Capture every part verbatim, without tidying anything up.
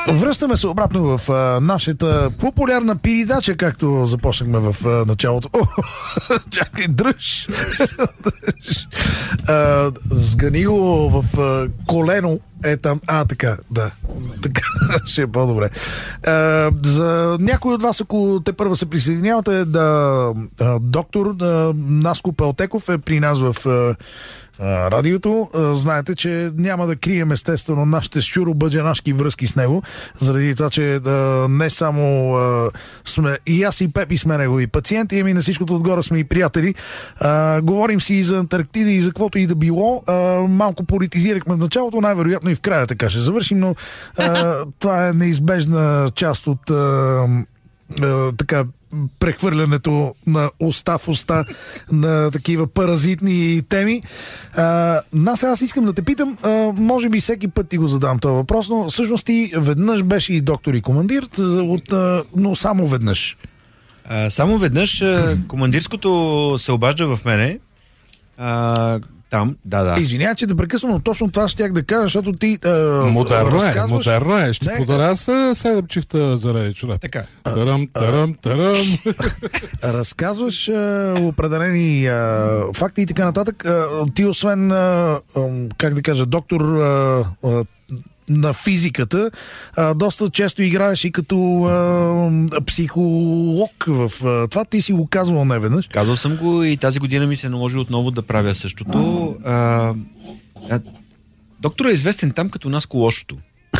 Връщаме се обратно в а, нашата популярна передача, както започнахме в а, началото. О, чакай, дръж! дръж. А, сгани го в а, колено. Е там. А, така, да. Така ще е по-добре. А, за някой от вас, ако те първо се присъединявате, да, а, доктор да, Наско Пелтеков е при нас в а, а, радиото. А, знаете, че няма да крием естествено нашите щуро-бъджанашки връзки с него, заради това, че а, не само а, сме и аз и Пепи сме негови пациенти, ами на всичкото отгоре сме и приятели. А, говорим си и за Антарктида и за каквото и да било. А, малко политизирахме в началото, най-вероятно и в края така ще завършим, но а, това е неизбежна част от а, а, така прехвърлянето на уста в уста на такива паразитни теми. А, нас аз искам да те питам, а, може би всеки път ти го задам този въпрос, но всъщност ти веднъж беше и доктор и командир, от, а, но само веднъж. А, само веднъж а, командирското се обажда в мене. А, там, да, да. Извинявай, че да прекъсвам, но точно това щях да кажа, защото ти а, модерно разказваш... е, модерно е. Ще не, подаря с седем чифта заради човек. Така. Тарам, тарам, тарам. Разказваш а, определени а, факти и така нататък. А, ти освен, а, а, как да кажа, доктор а, а, на физиката, а, доста често играеш и като а, психолог в а, това. Ти си го казвал неведнъж. Казал съм го и тази година ми се наложи отново да правя същото. А, а, доктор е известен там като Наско лошото.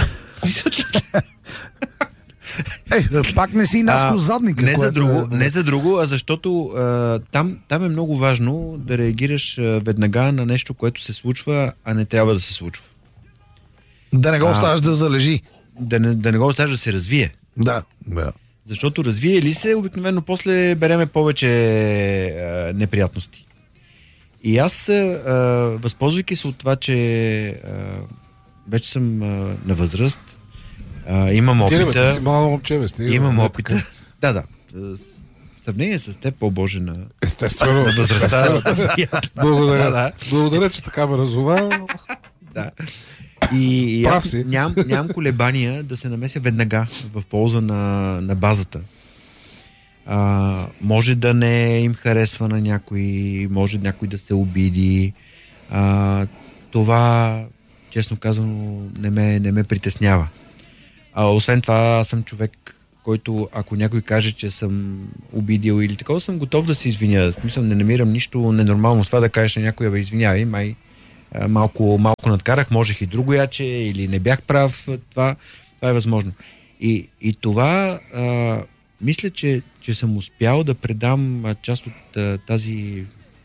Е, пак не си Наско задника. Не за, друго, е... не за друго, а защото а, там, там е много важно да реагираш а, веднага на нещо, което се случва, а не трябва да се случва. Да не го оставаш да залежи. Да не, да не го оставаш да се развие. Да, да. Защото развие ли се, обикновено после береме повече а, неприятности. И аз, а, възползвайки се от това, че а, вече съм а, на възраст, а, имам опита... Ти, ти си малко момче, бе, стига, имам бе, опита. така. Да, да. В сравнение с теб, по-боже на, Естествено. на възрастта. Благодаря. Да, да. Благодаря, че така ме разова. Да. И, и Прав аз си. нямам, нямам колебания да се намеся веднага в полза на, на базата. А, може да не им харесва на някой, може някой да се обиди. А, това, честно казано, не ме, не ме притеснява. А, освен това, аз съм човек, който, ако някой каже, че съм обидил или такова, съм готов да се извиня. В смисъл, не намирам нищо ненормално с това да кажеш на някой, бе, извинявай, май малко, малко надкарах, можех и друго яче, или не бях прав, това, това е възможно. И, и това а, мисля, че, че съм успял да предам част от а, тази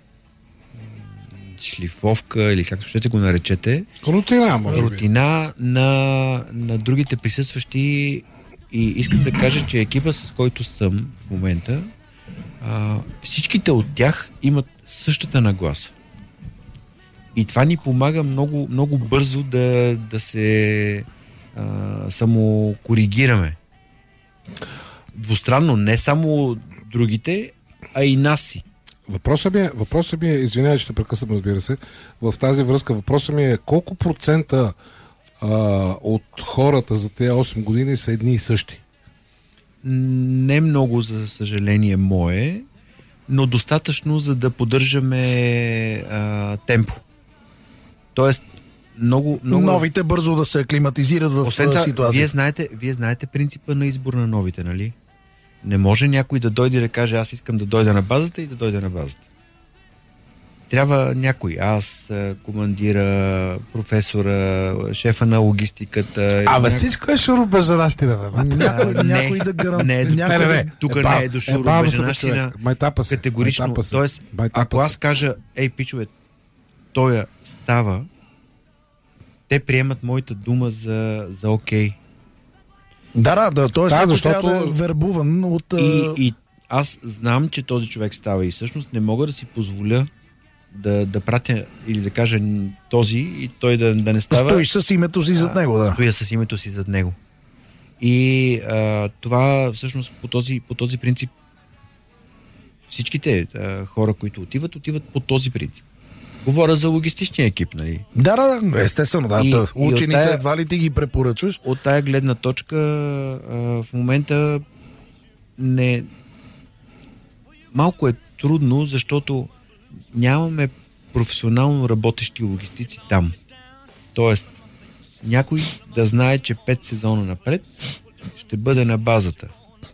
шлифовка, или както ще го наречете, Рутина, може би. рутина на, на другите присъстващи, и искам да кажа, че екипа, с който съм в момента, а, всичките от тях имат същата нагласа. И това ни помага много, много бързо да, да се а, самокоригираме. Двустранно, не само другите, а и нас си. Въпросът ми е, въпросът ми е, извинявай, ще прекъсвам, разбира се, в тази връзка въпросът ми е колко процента а, от хората за тези осем години са едни и същи? Не много, за съжаление, мое, но достатъчно, за да поддържаме а, темпо. Тоест, много, много... Новите бързо да се аклиматизират в Освен това, ситуация. Вие знаете, вие знаете принципа на избор на новите, нали? Не може някой да дойде да каже, аз искам да дойда на базата и да дойде на базата. Трябва някой. Аз, командира, професора, шефа на логистиката. Абе, няк... всичко е шуробежанащина, бе. Някой, не, някой да гарантира. не, някой не, да... не, тук е, не е до шуробежанащина. Категорично. Тоест, ако аз кажа, ей, пичове, той става, те приемат моята дума за, за окей. Да, да, да, т.е. Да, защото... трябва да е вербуван от... И, и аз знам, че този човек става и всъщност не мога да си позволя да, да пратя или да кажа този и той да, да не става. Стои с името си зад него, да. Стоя с името си зад него. И а, това всъщност по този, по този принцип всичките а, хора, които отиват, отиват по този принцип. Говоря за логистичния екип, нали? Да, да, да, естествено. Да. И- Та, и от учените тая- едва ли ти ги препоръчваш? От тая гледна точка а, в момента не... Малко е трудно, защото нямаме професионално работещи логистици там. Тоест, някой да знае, че пет сезона напред ще бъде на базата.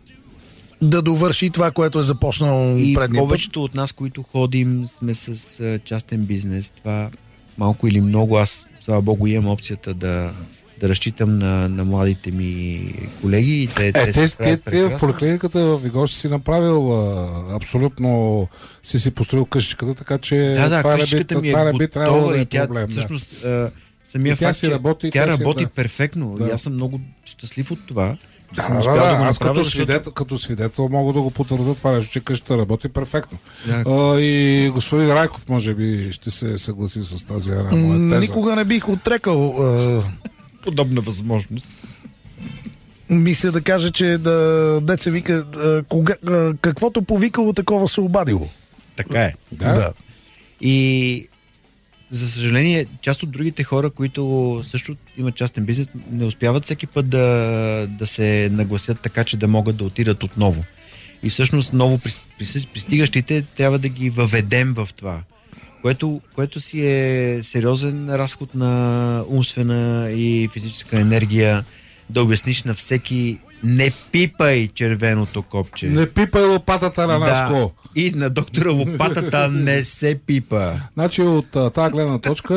Да довърши това, което е започнал И предния път. повечето от нас, които ходим, сме с а, частен бизнес. Това малко или много, аз, слава богу, имам опцията да, да разчитам на, на младите ми колеги. И те, Е, те те, се те, справят те в прекрасно. поликлиниката в Вигор си направил а, абсолютно си си построил къщичката, така че Да, да, това, не би, къщичката ми е това не би трябвало готова да е и тя проблем. Да. всъщност а, самия И тя факт, си че работи, и тя тя си- работи да. перфектно. Да. И аз съм много щастлив от това. Да, съм да, успял да, да го аз направя, като, защото- свидетел, като свидетел мога да го потвърда това нещо, че къщата работи перфектно. Да. А, и господин Райков може би ще се съгласи с тази една моя М, теза. Никога не бих отрекал. а, Подобна възможност. Мисля да кажа, че да, деца вика, а, кога, а, каквото повикало, такова се обадило. Така е. Да? Да. И за съжаление, част от другите хора, които също имат частен бизнес, не успяват всеки път да, да се нагласят така, че да могат да отидат отново. И всъщност ново прис- пристигащите трябва да ги въведем в това, което, което си е сериозен разход на умствена и физическа енергия, да обясниш на всеки: не пипай червеното копче. Не пипай лопатата на Наско. И на доктора лопатата не се пипа. Значи от а, тази гледна точка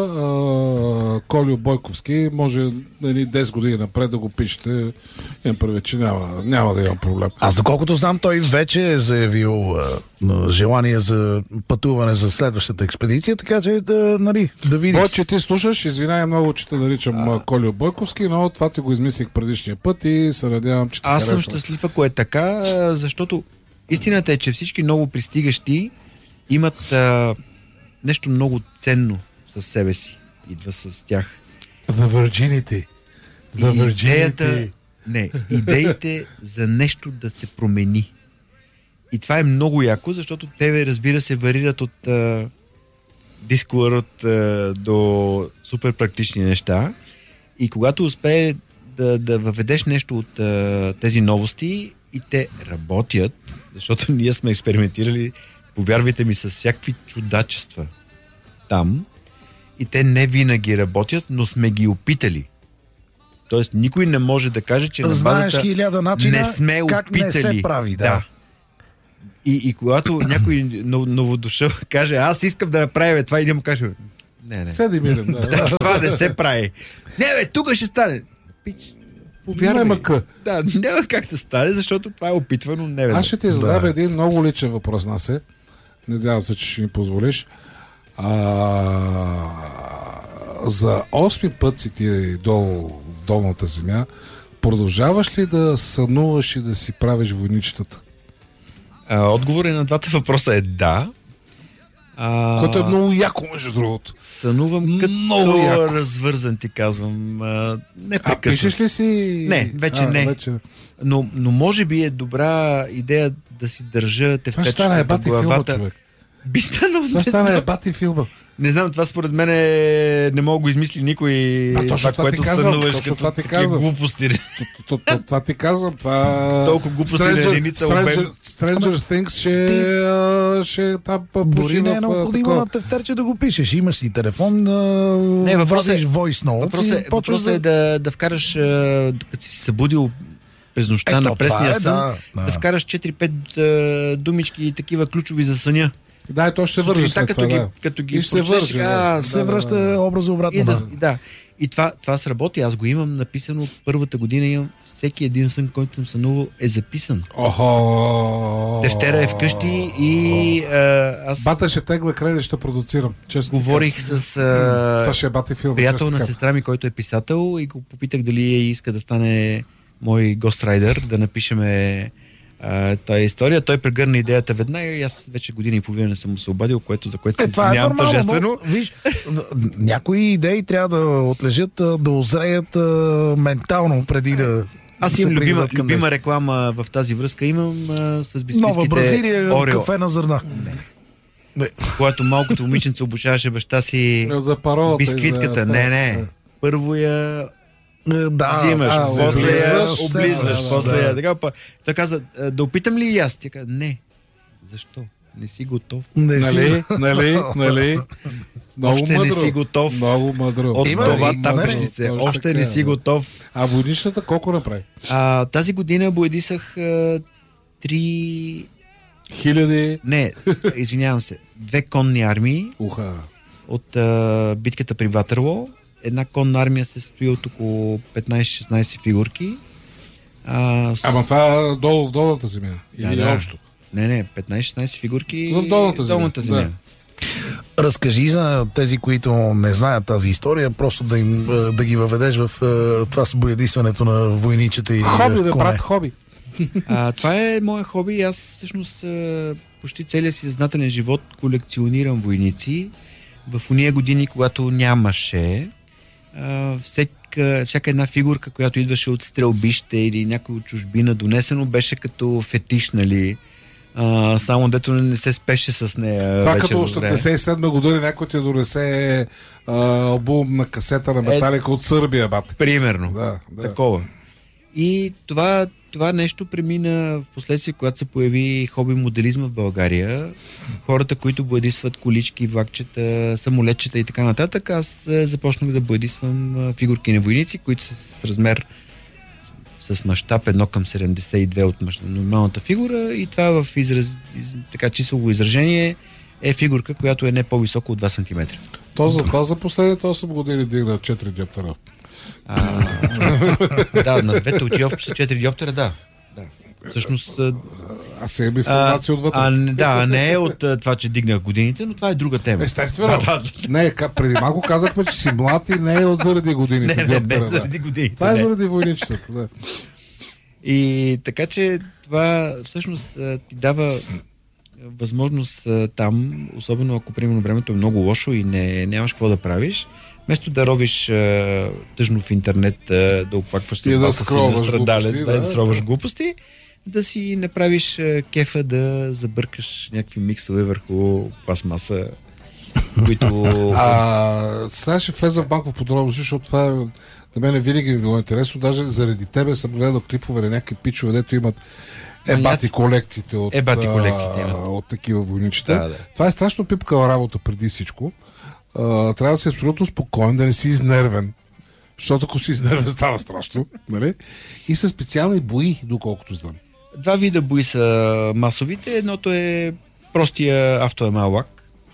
а, Колю Бойковски може нали, десет години напред да го пишете. Имам предвид, че няма, няма да има проблем. Аз доколкото знам, той вече е заявил а, а, желание за пътуване за следващата експедиция, така че да, нали, да видиш. Бой, че ти слушаш, извинявай много, че те наричам а... Колю Бойковски, но това ти го измислих предишния път и се надявам, че ти Аз съм харесва. щастлив, ако е така, защото истината е, че всички ново пристигащи имат а, нещо много ценно със себе си. Идва с тях. The virginity. The И идеята, virginity. не, идеите за нещо да се промени. И това е много яко, защото те, разбира се, варират от а, дисколът а, до супер практични неща. И когато успее да, да въведеш нещо от а, тези новости и те работят, защото ние сме експериментирали, повярвайте ми, с всякакви чудачества там, и те не винаги работят, но сме ги опитали. Тоест, никой не може да каже, че на Знаеш базата хиляда начина не сме как не опитали. се прави, да. И, и когато някой нов- новодушъл каже: аз искам да направя това, и да му каже: не, не. Седи мирен, да. Това не се прави. Не, бе, тук ще стане. Пич, повярвай. Няма къ. Да, няма как да стане, защото това е опитвано не веднъж. Аз ще ти задам Да. един много личен въпрос, Насе. Надявам се, че ще ми позволиш. А, за осми път си ти долу в долната земя. Продължаваш ли да сънуваш и да си правиш войничетата? А, отговорът на двата въпроса е да. А, Което е много яко, между другото. Сънувам като Много яко. развързан, ти казвам. А, А непрекъснато. пишеш ли си? Не, вече а, не. Вече... Но, но може би е добра идея да си държа Това ще стане тефтечката ебати до филма, главата. човек. Би станал. Това не, стане ебати филма. не знам, това според мен е... не мога да го измисли никой. А, точно това ти което казвам, сънуваш точно като това ти такива казвам. глупости. То- то- Това ти казвам, това... Толкова глупости на единица обем. Stranger, Stranger Things ще, Ти- а, ще там пуши Дори не е в, а, необходимо такова. на тефтерче да го пишеш. Имаш си телефон, Не, въпросът е- вадиш voice notes Въпросът и е, почваш въпросът е да, да вкараш, а, като си се събудил през нощта Ето, на пресния това е, сън, да, да, да. вкараш четири-пет а, думички и такива ключови за съня. Да, и то ще се върже Сутринта, след като това, ги, да. като ги И ще се прочетеш, върже, а, да. се връща образа обратно. И, да, да. и, да. и това, това сработи. Аз го имам написано първата година. Имам всеки един сън, който съм сънувал, е записан. Охо! Тефтера е вкъщи и а, аз Бата ще тегла кредит, ще продуцирам. Честно ти говорих с кажа. а, Това ще е бати филм. приятел честно на така. сестра ми, който е писател, и го попитах дали иска да стане мой гострайдер, да напишеме а, тая история. Той прегърна идеята веднага и аз вече година и половина не съм му се обадил, което, за което Е, се това е извинявам нормално, тъжествено. но, виж, някои идеи трябва да отлежат, а, да озреят а, ментално преди да Аз се имам любима, приведат към любима действие. реклама в тази връзка. Имам а, с бисквитките Нова Бразилия, Орео. кафе на зърна. Не. Когато малкото момиченце обучаваше баща си За паролата. бисквитката. и за- Не, не. Първо я Е, Да, взимаш, а, после я облизваш, облизваш, да, после да. я така. па- Той каза, «А, да опитам ли и аз? Тя каза, не. Защо? Не си готов. Не си. Нали, нали, нали. Много Още не мъдро. си готов. Много мъдро. От Има това ли? тапещице. Точно Още така, не си да. готов. А войничната колко направи? А, тази година боядисах а, три... Хиляди. Не, извинявам се. Две конни армии Уха. от а, битката при Ватерлоо. Една конна армия се състои от около петнайсет-шестнайсет фигурки. А, с... Ама това е долу в долната земя. Или да. общо. Не, не, петнайсет-шестнайсет фигурки В долната земя. долната земя. Да. Разкажи за тези, които не знаят тази история, просто да, им, е, да ги въведеш в е, това с боядисването на войничета и Хоби, е, бе, коне. брат, хоби. А, това е мое хоби. Аз всъщност а, почти целият си съзнателен живот колекционирам войници. В уния години, когато нямаше, а, всека, всяка една фигурка, която идваше от стрелбище или някой от чужбина донесено, беше като фетиш, нали? А, само дето не се спеше с нея. Това вече като добре. осемдесет и седма година някой ти донесе а, албум на касета на Металика от Сърбия, бат. Примерно. Да, да. Такова. И това, това нещо премина в последствие, когато се появи хоби моделизма в България. Хората, които боядисват колички, влакчета, самолетчета и така нататък, аз е, започнах да боядисвам е, фигурки на войници, които са с размер с мащаб едно към седемдесет и две от мащаб, нормалната фигура, и това в израз, из, така числово изражение е фигурка, която е не по-висока от два сантиметра. То за това за последните осем години дигна четири диоптера. А, да, на двете очи общо са четири диоптера, да. да. Всъщност, а, А сега има информация отвътре. а, не- да, не е от а, това, че дигнах годините, но това е друга тема. Естествено. Да, да. Не, ка- преди малко казахме, че си млад и не е от заради годините. Не, не, диоптера, не, да. заради годините. Това е не. заради войничетата. Да. И така че това всъщност а, ти дава възможност а, там, особено ако примерно времето е много лошо и не, нямаш какво да правиш, вместо да ровиш а, тъжно в интернет, а, да оплакваш И да съдбата си, скролваш да страдалец, глупости, да, да, да скроваш да. глупости, да си направиш а, кефа да забъркаш някакви миксове върху пластмаса, които... А, сега ще влеза в банков подробности, защото това е, на мен винаги ми било интересно. Даже заради тебе съм гледал клипове на някакви пичове, дето имат ебати колекциите от, Ебати колекциите а, имат. от такива войничета. Да, да. Това е страшно пипкава работа преди всичко. А, трябва да си абсолютно спокоен, да не си изнервен. Защото ако си изнервен, става страшно. Нали? И са специални бои, доколкото знам. Два вида бои са масовите. Едното е простия автоемал лак.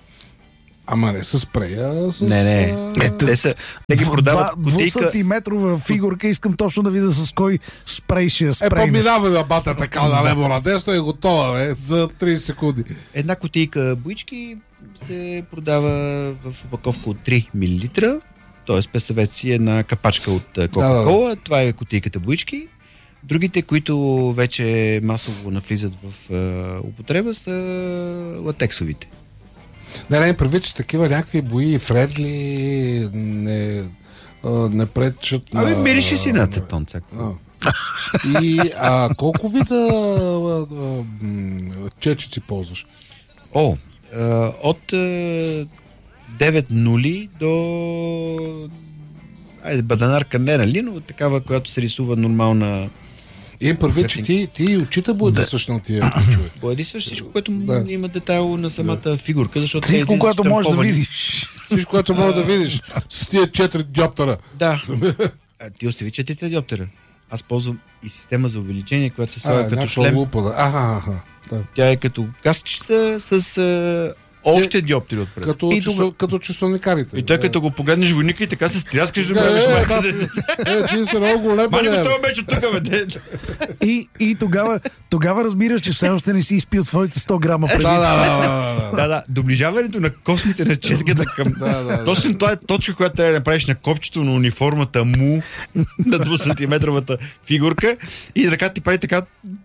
Ама не с спрея, с... Не, не. а, Ето, Те, са, те ги продават кутийка. двусантиметрова фигурка, искам точно да видя с кой спрей ще я Е, спрейне. поминава да бата така на лево на десно и е готова, бе, за трийсет секунди. Една кутийка боички се продава в опаковка от три милилитра. Т.е. представете си една капачка от а, Кока-Кола. Да, да. Това е кутийката боички. Другите, които вече масово навлизат в а, употреба, са латексовите. Не, не, прави, че такива някакви бои, фредли, не, а, не пречат на... Абе, мирише си на ацетон. цак. А. И а, колко вида а, а, м, чечици ползваш? О, а, от а, девет нули до... Айде, баданарка не, нали, но такава, която се рисува нормална... И първи, че ти, ти и очита бъде да същна на тия ключове. Боядисваш всичко, което Да. има детайл на самата да. фигурка, защото... те Всичко, излизат което можеш да штамповани. видиш. Всичко, което може да видиш с тия четири диоптера. Да. А, ти остави четирите диоптера. Аз ползвам и система за увеличение, която се слага А, като някаква шлем. лупа, да. Аха, аха. Да. Тя е като каскичка с а, още диоптери отпред. Като, И часо, тук- като часовникарите. И той Да. като го погледнеш войника и така се стряскаш да Да, правиш е, майка. да. Е, ти си много голем. Мани го бе. това меч от тук, бе. де. И, и тогава, тогава разбираш, че все още не си изпил твоите сто грама преди. Да, да, да, да, да. Да, да. Доближаването на космите на четката към... Да, да, да. Точно това е точка, която трябва да направиш на копчето на униформата му на двусантиметровата фигурка и ръката ти прави така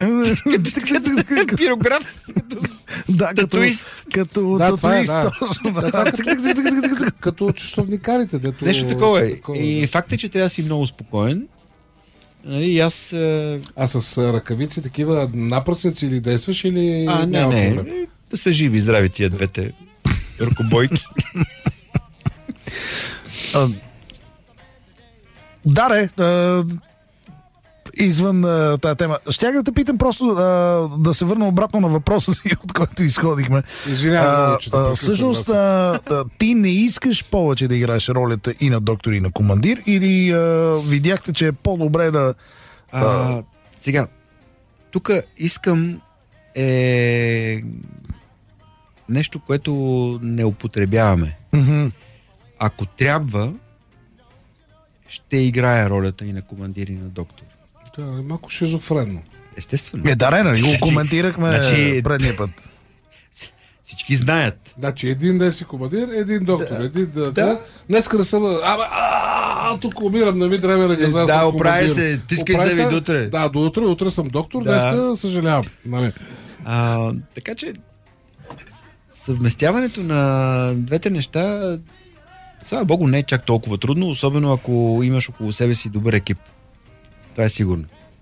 пирограф. Да, като, Татуист. като Да, това е, татуист. да. Точно, Да, да. това е като часовникарите. Дето Нещо такова е. са такова, И да. факт е, че трябва да си много спокоен. Нали, И аз... а, А с а, ръкавици такива напръсници или действаш или А, не, няма не. проблем? Да са живи и здрави тия двете ръкобойки. А, да, ре, а, извън а, тая тема. Щях да те питам просто а, да се върна обратно на въпроса си, от който изходихме. Извинявам, че да всъщност, а, а, ти не искаш повече да играеш ролята и на доктор, и на командир, или а, видяхте, че е по-добре да... А, а... Сега, тук искам е нещо, което не употребяваме. Mm-hmm. Ако трябва, ще играя ролята и на командир, и на доктор. Да, е малко шизофренно. Естествено. Е, да, нали го коментирахме значи, предния път. Всички знаят. Значи един ден си командир, един доктор, Да. един да... Да. Днеска да съм... Абе, а, тук умирам, не ми трябва да газа. Да, оправи се, ти искаш да ви до утре. Да, до утре, утре съм доктор, Да. днеска съжалявам. Нали. А, така че съвместяването на двете неща, слава богу, не е чак толкова трудно, особено ако имаш около себе си добър екип. Това е сигурно.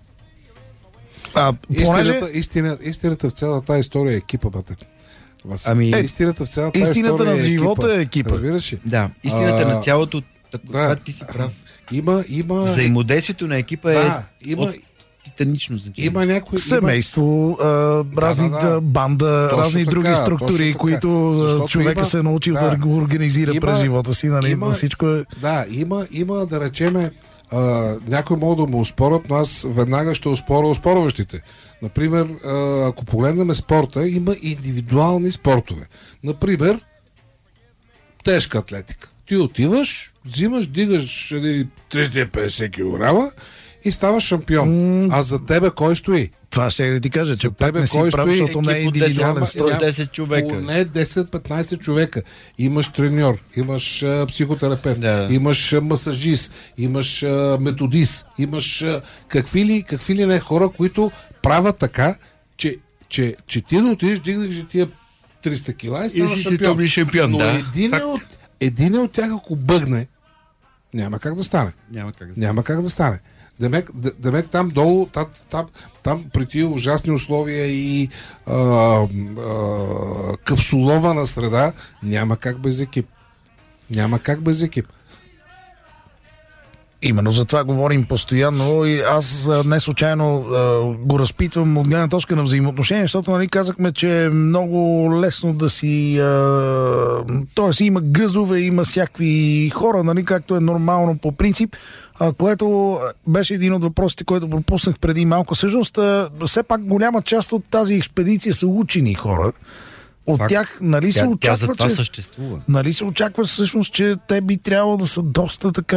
А, понеже... Истината, истина, истината в цялата тази история е екипа, бате. Вас. Ами, Е, истината в цялата тази истината история на е живота е екипа. Разбираш ли? да, истината А, на цялото, така, да. ти си прав. Има, има... Взаимодействието на екипа е Да, има, от титанично значение. има някои... Семейство, а, разни да, да. банда, Точно разни така, други структури, точно така. които а, Защото човека има- се е научил да, да. го организира Има- през живота си, нали? има- Всичко е... Да, има, има да речеме, а, някой могат да му оспорят, но аз веднага ще оспоря оспорващите. Например, а, ако погледнем спорта, има индивидуални спортове. Например, тежка атлетика. Ти отиваш, взимаш, дигаш нали, триста и петдесет килограма и ставаш шампион. М. А за тебе кой стои? Това ще да ти кажа, че За пак тебе не си кой прав, стои? защото не е Екип от индивидуален десет, строй. от десет човека. Поне десет-петнайсет човека. Имаш треньор, имаш а, психотерапевт, Да. имаш а, масажист, имаш а, методист, имаш а, какви ли, какви ли не хора, които правят така, че, че, че ти да отидеш, дигнеш тия триста кила и И ставаш си шампион. световен шампион, Но да. един, Факт. от, един от тях, ако бъгне, няма как да стане. Няма как да Няма как да стане. Демек, д- демек там долу, там, там, там при тия ужасни условия и а, а, капсулована среда, няма как без екип. Няма как без екип. Именно за това говорим постоянно и аз а, не случайно а, го разпитвам от гледна точка на взаимоотношения, защото нали, казахме, че е много лесно да си... А, тоест има гъзове, има всякакви хора, нали, както е нормално по принцип, а, което беше един от въпросите, който пропуснах преди малко. Всъщност, а, все пак голяма част от тази експедиция са учени хора. От Факт. тях, нали се Тя, тя очаква, за това че... съществува. Нали се очаква всъщност, че те би трябвало да са доста така